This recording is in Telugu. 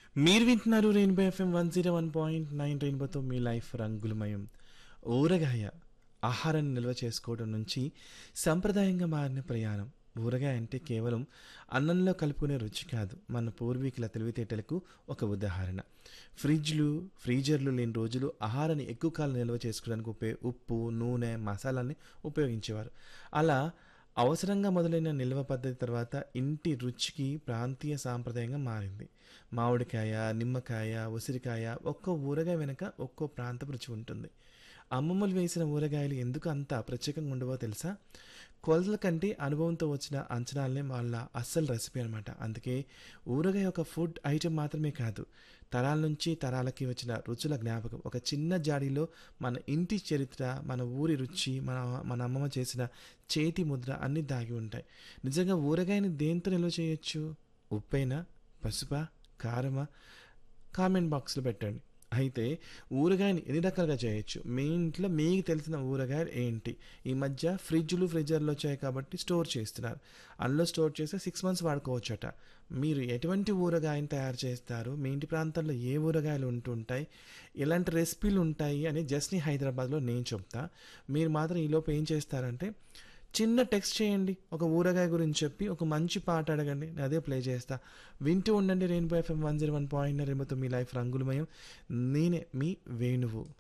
మీరు వింటున్నారు రెయిన్బో ఎఫ్ఎం 101.9 రెయిన్బోతో మీ లైఫ్ రంగులమయం. ఊరగాయ ఆహారాన్ని నిల్వ చేసుకోవడం నుంచి సంప్రదాయంగా మారిన ప్రయాణం. ఊరగాయ అంటే కేవలం అన్నంలో కలుపుకునే రుచి కాదు, మన పూర్వీకుల తెలివితేటలకు ఒక ఉదాహరణ. ఫ్రీజర్లు లేని రోజులు ఆహారాన్ని ఎక్కువ కాలం నిల్వ చేసుకోవడానికి ఉప్పు, నూనె, మసాలాన్ని ఉపయోగించేవారు. అలా అవసరంగా మొదలైన నిల్వ పద్ధతి తర్వాత ఇంటి రుచికి ప్రాంతీయ సాంప్రదాయంగా మారింది. మామిడికాయ, నిమ్మకాయ, ఉసిరికాయ, ఒక్కో ఊరగాయ వెనుక ఒక్కో ప్రాంతపు రుచి ఉంటుంది. అమ్మమ్మలు వేసిన ఊరగాయలు ఎందుకు అంత ప్రత్యేకంగా ఉండవో తెలుసా? కొలతల కంటే అనుభవంతో వచ్చిన అంచనాలనే వాళ్ళ అస్సలు రెసిపీ అనమాట. అందుకే ఊరగాయ ఒక ఫుడ్ ఐటెం మాత్రమే కాదు, తరాల నుంచి తరాలకి వచ్చిన రుచుల జ్ఞాపకం. ఒక చిన్న జాడీలో మన ఇంటి చరిత్ర, మన ఊరి రుచి, మన అమ్మమ్మ చేసిన చేతి ముద్ర అన్నీ దాగి ఉంటాయి. నిజంగా ఊరగాయని దేంతో నిల్వ చేయొచ్చు? ఉప్పైనా, పసుపా, కారమా? కామెంట్ బాక్స్లో పెట్టండి. అయితే ఊరగాయని ఎన్ని రకాలుగా చేయొచ్చు? మీ ఇంట్లో మీకు తెలిసిన ఊరగాయలు ఏంటి? ఈ మధ్య ఫ్రిడ్జర్లు వచ్చాయి కాబట్టి స్టోర్ చేస్తున్నారు. అందులో స్టోర్ చేస్తే 6 months వాడుకోవచ్చట. మీరు ఎటువంటి ఊరగాయని తయారు చేస్తారు? మీ ఇంటి ప్రాంతాల్లో ఏ ఊరగాయలు ఉంటుంటాయి? ఎలాంటి రెసిపీలు ఉంటాయి అని జస్ట్ని హైదరాబాద్లో నేను చెప్తా. మీరు మాత్రం ఈలోపు ఏం చేస్తారంటే చిన్న టెక్స్ట్ చేయండి, ఒక ఊరగాయ గురించి చెప్పి ఒక మంచి పాట అడగండి, నేను అదే ప్లే చేస్తా. వింటూ ఉండండి రెయిన్బో ఎఫ్ఎం 101.9 రెయిన్బోతో మీ లైఫ్ రంగులమయం. నేనే మీ వేణువు.